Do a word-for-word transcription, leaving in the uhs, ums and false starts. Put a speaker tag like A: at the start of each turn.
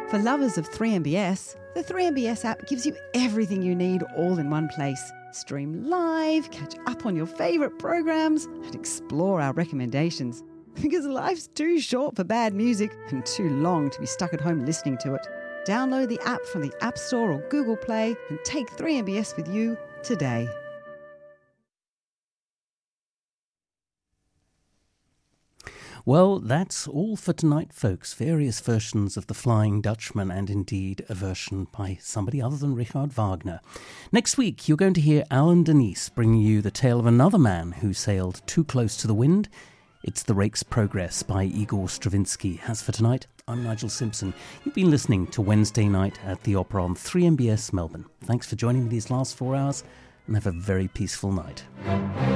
A: For lovers of three M B S, the three M B S app gives you everything you need all in one place. Stream live, catch up on your favourite programs, and explore our recommendations. Because life's too short for bad music and too long to be stuck at home listening to it. Download the app from the App Store or Google Play and take three M B S with you today.
B: Well, that's all for tonight, folks. Various versions of The Flying Dutchman, and indeed a version by somebody other than Richard Wagner. Next week, you're going to hear Alan Denise bringing you the tale of another man who sailed too close to the wind. It's The Rake's Progress by Igor Stravinsky. As for tonight, I'm Nigel Simpson. You've been listening to Wednesday Night at the Opera on three M B S Melbourne. Thanks for joining me these last four hours, and have a very peaceful night.